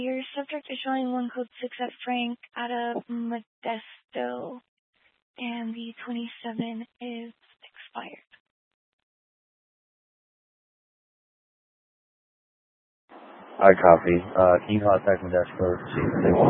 Your subject is showing one code 6 at Frank out of Modesto, and the 27 is expired. I copy. Can you contact Modesto?